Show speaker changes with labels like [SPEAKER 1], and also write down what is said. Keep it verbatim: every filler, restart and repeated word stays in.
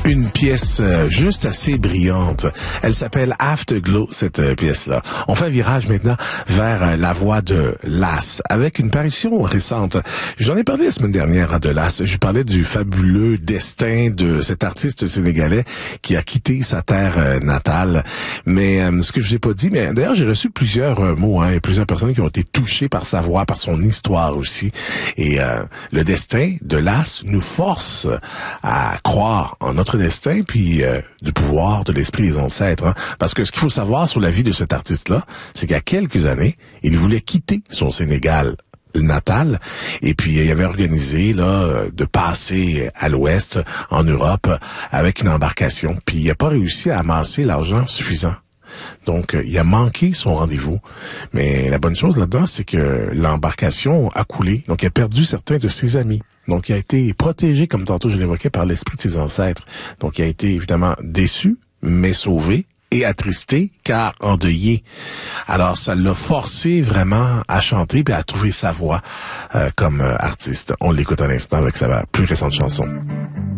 [SPEAKER 1] Une pièce euh, juste assez brillante. Elle s'appelle Afterglow, cette euh, pièce-là. On fait un virage maintenant vers euh, la voix de Lass, avec une parution récente. J'en ai parlé la semaine dernière hein, de Lass. Je parlais du fabuleux destin de cet artiste sénégalais qui a quitté sa terre euh, natale. Mais euh, ce que je vous ai pas dit, mais d'ailleurs j'ai reçu plusieurs euh, mots, hein, et plusieurs personnes qui ont été touchées par sa voix, par son histoire aussi. Et euh, le destin de Lass nous force à croire en notre destin, puis euh, du pouvoir de l'esprit des ancêtres. Hein? Parce que ce qu'il faut savoir sur la vie de cet artiste-là, c'est qu'il y a quelques années, il voulait quitter son Sénégal natal, et puis il avait organisé là de passer à l'ouest, en Europe, avec une embarcation, puis il n'a pas réussi à amasser l'argent suffisant. Donc, euh, il a manqué son rendez-vous. Mais la bonne chose là-dedans, c'est que l'embarcation a coulé. Donc, il a perdu certains de ses amis. Donc, il a été protégé, comme tantôt je l'évoquais, par l'esprit de ses ancêtres. Donc, il a été évidemment déçu, mais sauvé et attristé, car endeuillé. Alors, ça l'a forcé vraiment à chanter et à trouver sa voix euh, comme euh, artiste. On l'écoute à l'instant avec sa plus récente chanson.